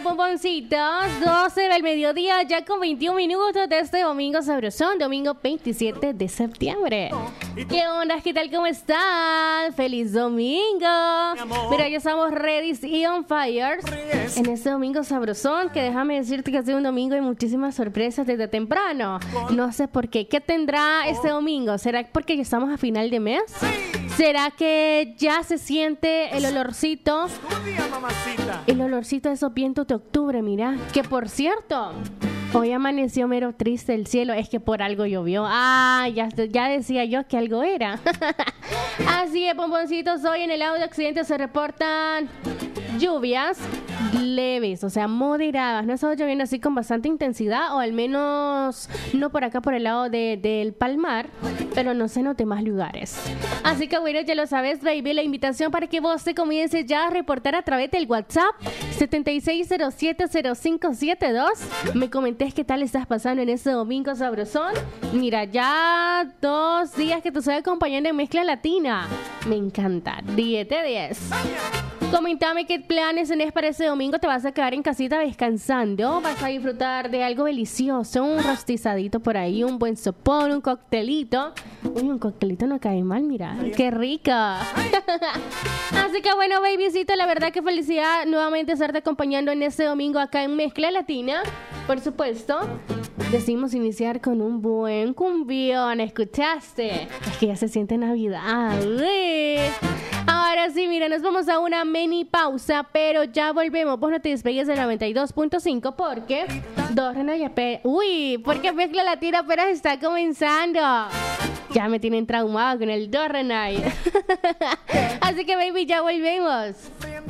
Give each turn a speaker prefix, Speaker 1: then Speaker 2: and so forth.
Speaker 1: bomboncitos, 12 del mediodía, ya con 21 minutos de este domingo sabrosón, domingo 27 de septiembre. ¿Qué onda? ¿Qué tal? ¿Cómo están? ¡Feliz domingo! Mira, ya estamos ready y on fire en este domingo sabrosón, que déjame decirte que ha sido un domingo y muchísimas sorpresas desde temprano. No sé por qué. ¿Qué tendrá este domingo? ¿Será porque ya estamos a final de mes? ¿Será que ya se siente el olorcito? El olorcito de esos vientos de octubre, mira. Que por cierto, hoy amaneció mero triste el cielo. Es que por algo llovió. Ya decía yo que algo era. Así es, bomboncitos. Hoy en el audio occidente se reportan lluvias leves, o sea, moderadas. No ha estado lloviendo así con bastante intensidad, o al menos no por acá, por el lado del Palmar, pero no se note más lugares. Así que bueno, ya lo sabes, baby, la invitación para que vos te comiences ya a reportar a través del WhatsApp 76070572. Me comentés qué tal estás pasando en este domingo sabrosón. Mira, ya 2 días que te estoy acompañando en Mezcla Latina. Me encanta. 10 de 10. Coméntame qué planes tenés para ese domingo. ¿Te vas a quedar en casita descansando? ¿Vas a disfrutar de algo delicioso? Un rostizadito por ahí, un buen sopón, un coctelito. Uy, un coctelito no cae mal, mira. ¡Qué rico! Así que bueno, babycito, la verdad que felicidad nuevamente estarte acompañando en este domingo acá en Mezcla Latina. Por supuesto, decidimos iniciar con un buen cumbión. ¿Escuchaste? Es que ya se siente Navidad. Ahora sí, mira, nos vamos a una mini pausa, pero ya volvemos. Vos no te despegues del 92.5 porque porque Mezcla Latina apenas está comenzando. Ya me tienen traumado con el Dorrenay. Así que, baby, ya volvemos.